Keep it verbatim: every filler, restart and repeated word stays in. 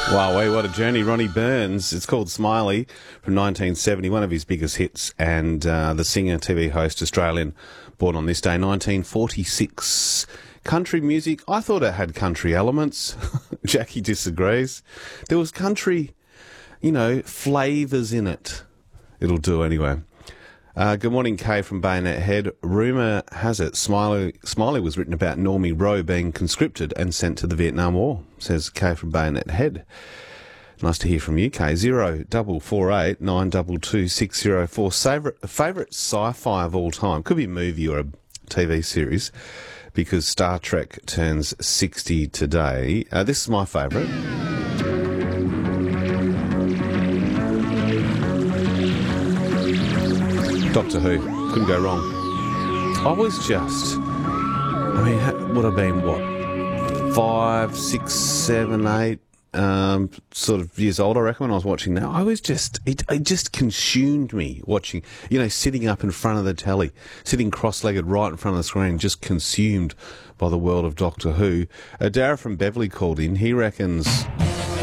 Wow, wait, what a journey. Ronnie Burns. It's called Smiley from nineteen seventy, one of his biggest hits, and uh, the singer, T V host, Australian, born on this day, nineteen forty-six. Country music, I thought it had country elements. Jackie disagrees. There was country, you know, flavours in it. It'll do anyway. Uh, good morning, Kay from Bayonet Head. Rumour has it Smiley, Smiley was written about Normie Rowe being conscripted and sent to the Vietnam War, says Kay from Bayonet Head. Nice to hear from you, Kay. Zero double four eight nine double two six zero four. Favourite favourite sci-fi of all time. Could be a movie or a T V series, because Star Trek turns sixty today. Uh, this is my favourite. Doctor Who. Couldn't go wrong. I was just, I mean, would have been, what, five, six, seven, eight, um, sort of years old, I reckon, when I was watching that. I was just, it, it just consumed me watching, you know, sitting up in front of the telly, sitting cross-legged right in front of the screen, just consumed by the world of Doctor Who. Uh, Darragh from Beverley called in. He reckons